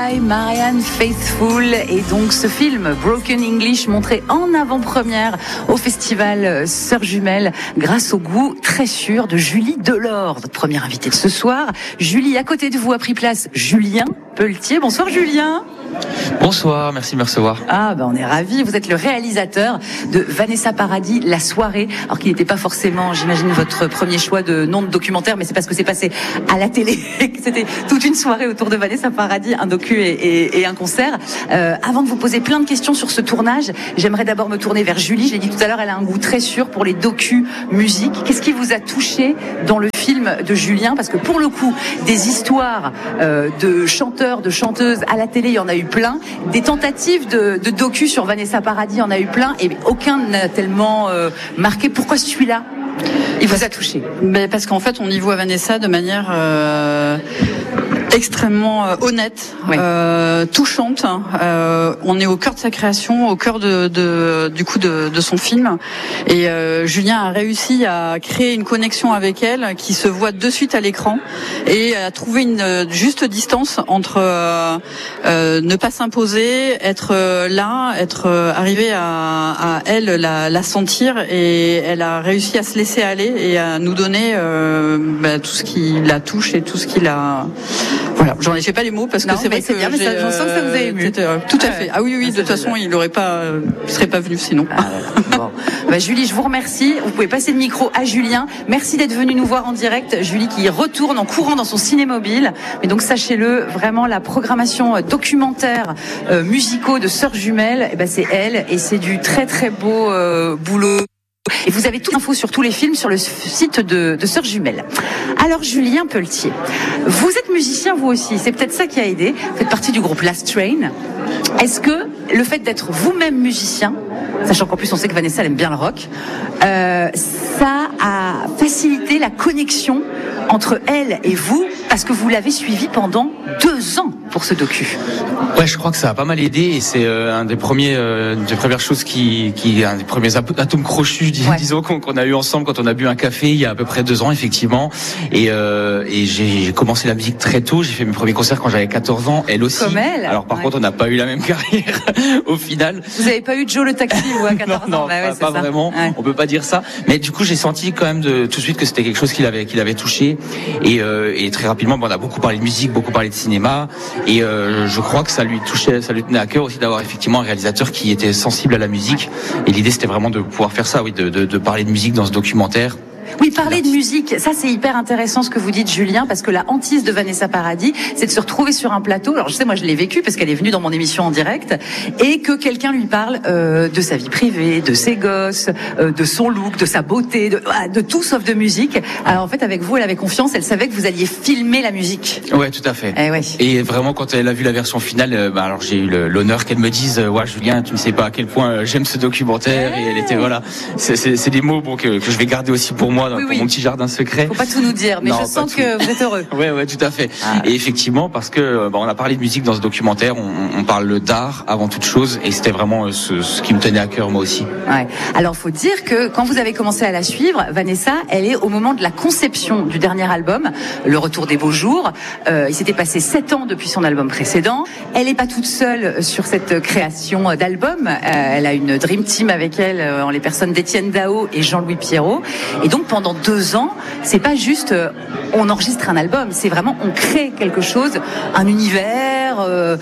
by Marianne Faithfull. Et donc ce film Broken English montré en avant-première au festival Sœurs Jumelles grâce au goût très sûr de Julie Delors, votre première invitée de ce soir. Julie, à côté de vous a pris place Julien Pelletier. Bonsoir Julien. Bonsoir, merci de me recevoir. On est ravis. Vous êtes le réalisateur de Vanessa Paradis, La Soirée. Alors qu'il n'était pas forcément, j'imagine, votre premier choix de nom de documentaire, mais c'est parce que c'est passé à la télé. C'était toute une soirée autour de Vanessa Paradis, un docu et un concert. Avant de vous poser plein de questions sur ce tournage, j'aimerais d'abord me tourner vers Julie. Je l'ai dit tout à l'heure, elle a un goût très sûr pour les docu-musiques. Qu'est-ce qui vous a touché dans le film de Julien? Parce que pour le coup, des histoires de chanteurs, de chanteuses à la télé, il y en a eu plein. Des tentatives de docu sur Vanessa Paradis, il y en a eu plein. Et aucun n'a tellement marqué. Pourquoi celui-là il vous a touché? Parce qu'en fait, on y voit Vanessa de manière extrêmement honnête, oui. Touchante. On est au cœur de sa création, au cœur de son film. Et Julien a réussi à créer une connexion avec elle qui se voit de suite à l'écran et à trouver une juste distance entre ne pas s'imposer, être là, être arrivé à elle la sentir, et elle a réussi à se laisser aller et à nous donner tout ce qui la touche et tout ce qui la... Voilà, j'en ai fait pas les mots parce que c'est vrai que bien, mais j'en sens que ça vous a ému. Tout à fait. Ah oui, de toute façon, il serait pas venu sinon. Bon. Julie, je vous remercie. Vous pouvez passer le micro à Julien. Merci d'être venu nous voir en direct. Julie qui retourne en courant dans son ciné-mobile. Mais donc sachez-le, vraiment la programmation documentaire musicaux de Sœurs Jumelles, c'est elle, et c'est du très très beau boulot. Et vous avez toute l'info sur tous les films sur le site de Sœurs Jumelles. Alors Julien Pelletier, vous êtes musicien vous aussi, c'est peut-être ça qui a aidé. Vous faites partie du groupe Last Train. Est-ce que le fait d'être vous-même musicien, sachant qu'en plus on sait que Vanessa elle aime bien le rock, ça a facilité la connexion entre elle et vous, parce que vous l'avez suivi pendant 2 ans pour ce docu? Ouais, je crois que ça a pas mal aidé, et c'est un des premières choses un des premiers atomes crochus, disons, qu'on a eu ensemble quand on a bu un café il y a à peu près 2 ans, effectivement. Et j'ai commencé la musique très tôt. J'ai fait mes premiers concerts quand j'avais 14 ans, elle aussi. Comme elle. Alors par contre, on n'a pas eu la même carrière au final. Vous avez pas eu Joe le taxi ou à 14 ans? Non, pas vraiment. Ouais. On peut pas dire ça. Mais du coup, j'ai senti quand même tout de suite que c'était quelque chose qui l'avait touché. Et très rapidement, on a beaucoup parlé de musique, beaucoup parlé de cinéma. Et je crois que ça lui tenait à cœur aussi d'avoir effectivement un réalisateur qui était sensible à la musique. Et l'idée, c'était vraiment de pouvoir faire ça, oui, de parler de musique dans ce documentaire. Oui, parler de musique, ça c'est hyper intéressant ce que vous dites Julien, parce que la hantise de Vanessa Paradis, c'est de se retrouver sur un plateau. Alors je sais, moi je l'ai vécu parce qu'elle est venue dans mon émission en direct, et que quelqu'un lui parle de sa vie privée, de ses gosses, de son look, de sa beauté, de tout sauf de musique. Alors en fait, avec vous, elle avait confiance, elle savait que vous alliez filmer la musique. Ouais, tout à fait. Ouais. Et vraiment, quand elle a vu la version finale, alors j'ai eu l'honneur qu'elle me dise ouais Julien, tu ne sais pas à quel point j'aime ce documentaire. Et elle était c'est des mots que je vais garder aussi pour moi. Pour mon petit jardin secret. Faut pas tout nous dire, mais je sens que vous êtes heureux. Ouais, tout à fait. Et effectivement, parce que on a parlé de musique dans ce documentaire, on parle d'art avant toute chose, et c'était vraiment ce qui me tenait à cœur moi aussi. Ouais. Alors faut dire que quand vous avez commencé à la suivre, Vanessa, elle est au moment de la conception du dernier album, Le Retour des Beaux Jours. Il s'était passé 7 ans depuis son album précédent. Elle est pas toute seule sur cette création d'album. Elle a une dream team avec elle, en les personnes d'Étienne Dao et Jean-Louis Pierrot. Et donc pendant 2 ans, c'est pas juste on enregistre un album, c'est vraiment on crée quelque chose, un univers,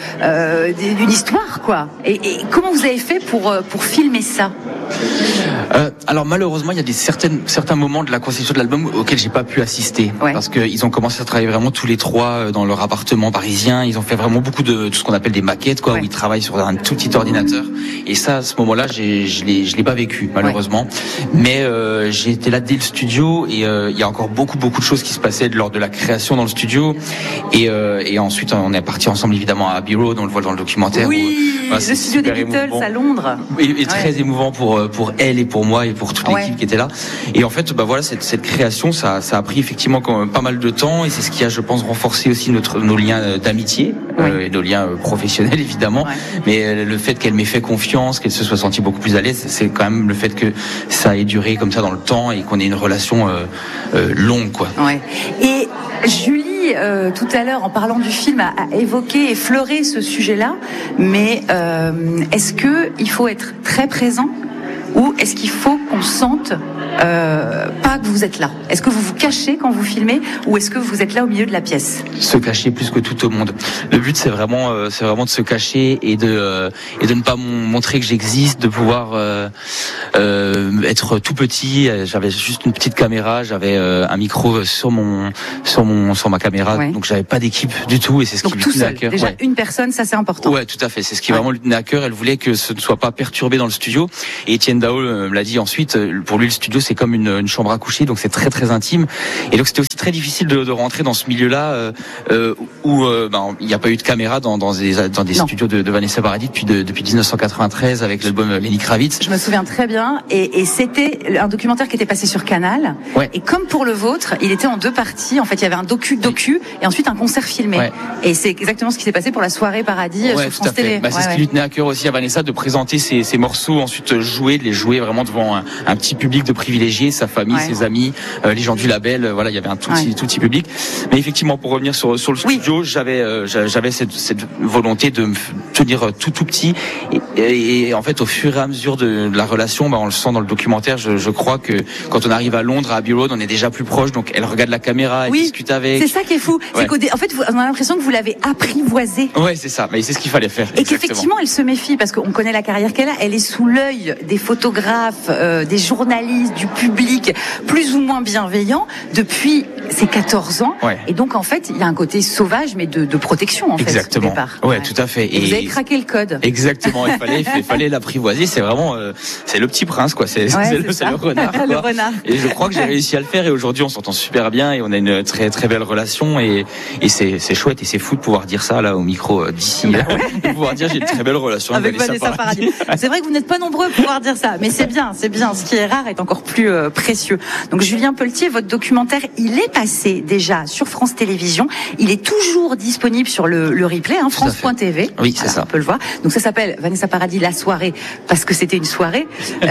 une histoire quoi. Et comment vous avez fait pour filmer ça? Alors malheureusement, il y a certains moments de la conception de l'album auxquels j'ai pas pu assister, parce que ils ont commencé à travailler vraiment tous les trois dans leur appartement parisien. Ils ont fait vraiment beaucoup de ce qu'on appelle des maquettes, où ils travaillent sur un tout petit ordinateur. Et ça, à ce moment-là, je l'ai pas vécu malheureusement. Mais j'ai été là dès le studio, et il y a encore beaucoup de choses qui se passaient lors de la création dans le studio. Et ensuite, on est parti ensemble évidemment à Abbey Road, on le voit dans le documentaire. Oui, le studio des Beatles à Londres. Et très émouvant pour elle et pour moi et pour toute l'équipe qui était là. Et en fait, cette création, ça a pris effectivement quand même pas mal de temps, et c'est ce qui a, je pense, renforcé aussi nos liens d'amitié et nos liens professionnels évidemment. Mais le fait qu'elle m'ait fait confiance, qu'elle se soit sentie beaucoup plus à l'aise, c'est quand même le fait que ça ait duré comme ça dans le temps et qu'on ait une relation longue, quoi. Ouais. Et Julie Julie, tout à l'heure, en parlant du film, a évoqué, effleuré ce sujet-là, mais est-ce qu'il faut être très présent ou est-ce qu'il faut qu'on sente pas que vous êtes là? Est-ce que vous vous cachez quand vous filmez ou est-ce que vous êtes là au milieu de la pièce? Se cacher plus que tout au monde. Le but c'est vraiment de se cacher et de ne pas montrer que j'existe, de pouvoir être tout petit. J'avais juste une petite caméra, j'avais un micro sur ma caméra, donc j'avais pas d'équipe du tout et c'est ce qui lui tenait à cœur. Déjà une personne, ça c'est important. Ouais, tout à fait. C'est ce qui vraiment lui tenait à cœur. Elle voulait que ce ne soit pas perturbé dans le studio. Et Etienne Dao me l'a dit ensuite. Pour lui, le studio c'est comme une chambre à coucher, donc c'est très très intime. Et donc c'était aussi très difficile de rentrer dans ce milieu-là où il n'y a pas eu de caméra dans des studios de Vanessa Paradis depuis 1993 avec l'album Lenny Kravitz. Je me souviens très bien. Et c'était un documentaire qui était passé sur Canal. Ouais. Et comme pour le vôtre, il était en deux parties. En fait, il y avait un docu et ensuite un concert filmé. Ouais. Et c'est exactement ce qui s'est passé pour la soirée Paradis sur France Télé. C'est ce qui lui tenait à cœur aussi à Vanessa, de présenter ses morceaux, ensuite de les jouer vraiment devant un petit public de privilégiés, sa famille, ses amis, les gens du label. Voilà, il y avait un tout petit public. Mais effectivement, pour revenir sur le studio, j'avais cette volonté de me tenir tout petit. Et en fait, au fur et à mesure de la relation, on le sent dans le documentaire. Je crois que quand on arrive à Londres, à Abbey Road, on est déjà plus proche. Donc, elle regarde la caméra, elle discute avec. C'est ça qui est fou. C'est en fait, on a l'impression que vous l'avez apprivoisée. Ouais, c'est ça. Mais c'est ce qu'il fallait faire. Et qu'effectivement, elle se méfie parce qu'on connaît la carrière qu'elle a. Elle est sous l'œil des photographes, des journalistes, du public, plus ou moins bienveillant depuis ses 14 ans. Ouais. Et donc, en fait, il y a un côté sauvage, mais de protection, en fait, au départ. Ouais, tout à fait. Et vous avez craqué le code. Exactement. Il fallait l'apprivoiser. C'est vraiment, c'est le petit prince, quoi. C'est le renard, quoi. Le renard. Et je crois que j'ai réussi à le faire. Et aujourd'hui, on s'entend super bien et on a une très très belle relation. Et c'est chouette et c'est fou de pouvoir dire ça là au micro d'ici, de pouvoir dire j'ai une très belle relation avec Vanessa Paradis. C'est vrai que vous n'êtes pas nombreux à pouvoir dire ça, mais c'est bien. Ce qui est rare est encore plus précieux. Donc Julien Pelletier, votre documentaire, il est passé déjà sur France Télévisions. Il est toujours disponible sur le replay, France.tv. Oui, c'est ça. On peut le voir. Donc ça s'appelle Vanessa Paradis, la soirée, parce que c'était une soirée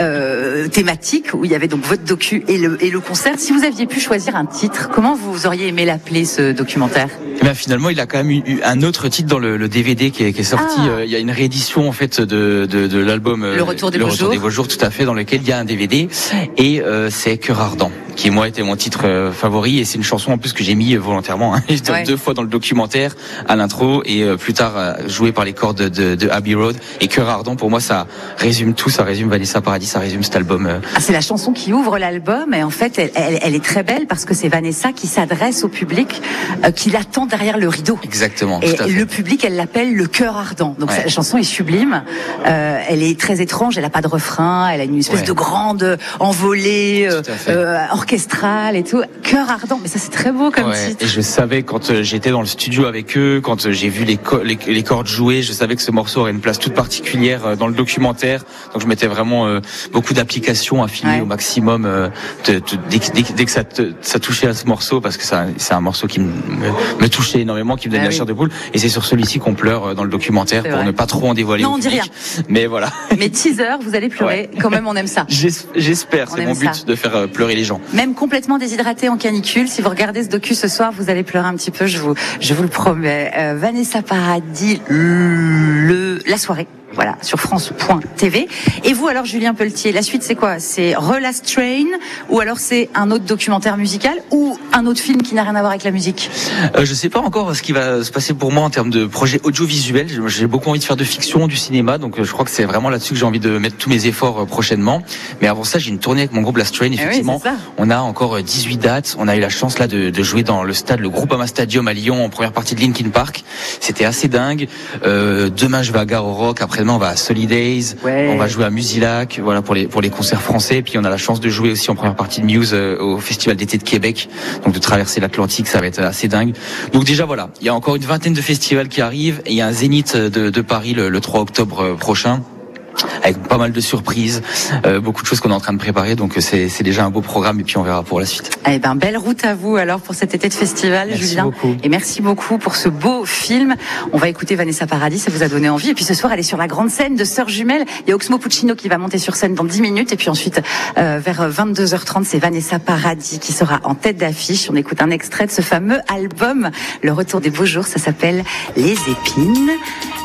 thématique où il y avait donc votre docu et le concert. Si vous aviez pu choisir un titre, comment vous auriez aimé l'appeler, ce documentaire? Finalement, il a quand même eu un autre titre dans le DVD qui est sorti. Il y a une réédition en fait de l'album Le Retour des Beaux Jours, tout à fait, dans lequel il y a un DVD et c'est Cœur Ardent, qui moi était mon titre favori et c'est une chanson en plus que j'ai mis volontairement 2 fois dans le documentaire à l'intro et plus tard jouée par les cordes de Abbey Road. Et Cœur Ardent, pour moi, ça résume tout, ça résume Vanessa Paradis, ça résume cet album. C'est la chanson qui ouvre l'album et en fait elle est très belle parce que c'est Vanessa qui s'adresse au public qui l'attend derrière le rideau. Exactement. Et le public, elle l'appelle le Cœur Ardent. Donc la chanson est sublime. Elle est très étrange, elle a pas de refrain, elle a une espèce de grande envolée orchestrale et tout. Cœur Ardent, mais ça c'est très beau comme titre. Et je savais quand j'étais dans le studio avec eux, quand j'ai vu les cordes jouer, je savais que ce morceau aurait une place toute particulière dans le documentaire. Donc je mettais vraiment beaucoup d'applications à filmer au maximum dès que ça touchait à ce morceau, parce que c'est un morceau qui me touchait énormément, qui me donnait la chair de poule. Et c'est sur celui-ci qu'on pleure dans le documentaire pour ne pas trop en dévoiler. Non, on dit rien. Mais voilà. Mais teaser, vous allez pleurer. Quand même, on aime ça. J'espère. C'est mon but de faire pleurer les gens. Même complètement déshydraté en canicule. Si vous regardez ce docu ce soir, vous allez pleurer un petit peu. Je vous le promets. Vanessa Paradis, la soirée. Voilà, sur France.tv. Et vous alors, Julien Pelletier, la suite c'est quoi? C'est Relast Train ou alors c'est un autre documentaire musical ou un autre film qui n'a rien à voir avec la musique? Je sais pas encore ce qui va se passer pour moi en termes de projet audiovisuel. J'ai beaucoup envie de faire de fiction, du cinéma, donc je crois que c'est vraiment là-dessus que j'ai envie de mettre tous mes efforts prochainement. Mais avant ça, j'ai une tournée avec mon groupe Last Train, effectivement. On a encore 18 dates. On a eu la chance là de jouer dans le stade, le Groupama Stadium à Lyon en première partie de Linkin Park. C'était assez dingue. Demain, je vais à Gare au Rock. Après-demain, on va à Solidays. On va jouer à Musilac, voilà, pour les concerts français. Puis on a la chance de jouer aussi en première partie de Muse au Festival d'été de Québec. Donc de traverser l'Atlantique, ça va être assez dingue. Donc déjà voilà, il y a encore une vingtaine de festivals qui arrivent et il y a un Zénith de Paris le 3 octobre prochain. avec pas mal de surprises, beaucoup de choses qu'on est en train de préparer, donc c'est déjà un beau programme et puis on verra pour la suite. Eh ben, belle route à vous alors pour cet été de festival, merci Julien. Beaucoup. Et merci beaucoup pour ce beau film. On va écouter Vanessa Paradis, ça vous a donné envie. Et puis ce soir, elle est sur la grande scène de Sœurs Jumelles. Il y a Oxmo Puccino qui va monter sur scène dans 10 minutes. Et puis ensuite, vers 22h30, c'est Vanessa Paradis qui sera en tête d'affiche. On écoute un extrait de ce fameux album, Le Retour des Beaux Jours. Ça s'appelle Les Épines.